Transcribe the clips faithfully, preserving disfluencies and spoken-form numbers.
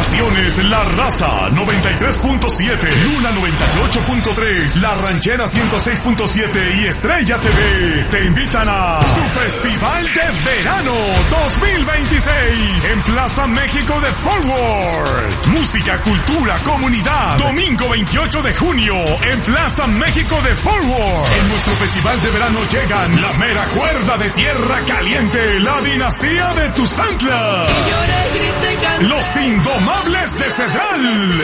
Estaciones La Raza noventa y tres punto siete, Luna noventa y ocho punto tres, La Ranchera ciento seis punto siete y Estrella T V te invitan a su Festival de Verano dos mil veintiséis en Plaza México de Fort Worth. Música, cultura, comunidad. Domingo veintiocho de junio en Plaza México de Fort Worth. En nuestro Festival de Verano llegan La Mera Cuerda de Tierra Caliente, La Dinastía de Tuzantla, Los Indomables de Cedral,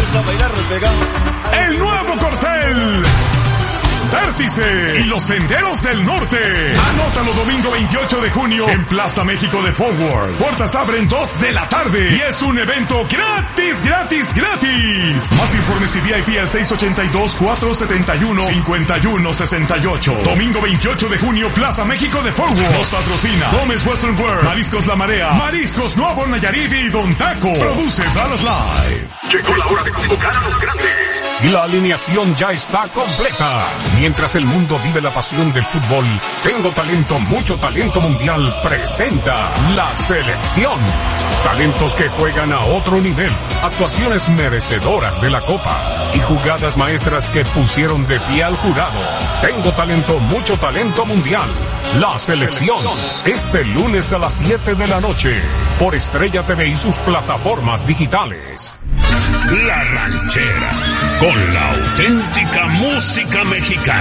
El Nuevo Corcel, Vértice y Los Senderos del Norte. Anótalo domingo veintiocho de junio en Plaza México de Fort Worth. Puertas abren dos de la tarde y es un evento gratis, gratis, gratis. Más informes y V I P al seis ocho dos, cuatro siete uno, cinco uno seis ocho. Domingo veintiocho de junio, Plaza México de Fort Worth. Nos patrocina Gómez Western Wear, Mariscos La Marea, Mariscos Nuevo Nayarit y Don Taco. Produce Dallas Live. Llegó la hora de convocar a los grandes. Y la alineación ya está completa. Mientras el mundo vive la pasión del fútbol, Tengo Talento, Mucho Talento Mundial presenta La Selección. Talentos que juegan a otro nivel, actuaciones merecedoras de la Copa y jugadas maestras que pusieron de pie al jurado. Tengo Talento, Mucho Talento Mundial. La Selección, este lunes a las siete de la noche, por Estrella T V y sus plataformas digitales. La Ranchera, con la auténtica música mexicana.